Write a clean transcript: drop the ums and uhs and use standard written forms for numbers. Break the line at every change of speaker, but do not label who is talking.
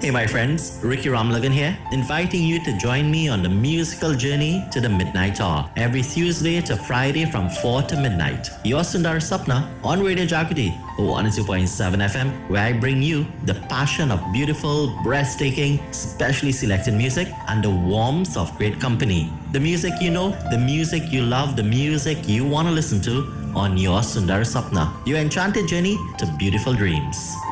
Hey, my friends, Ricky Ramlagan here, inviting you to join me on the musical journey to the Midnight Hour every Tuesday to Friday from 4 to midnight. Your Sundar Sapna on Radio Jagriti 102.7 FM, where I bring you the passion of beautiful, breathtaking, specially selected music and the warmth of great company. The music you know, the music you love, the music you want to listen to on your Sundar Sapna, your enchanted journey to beautiful dreams.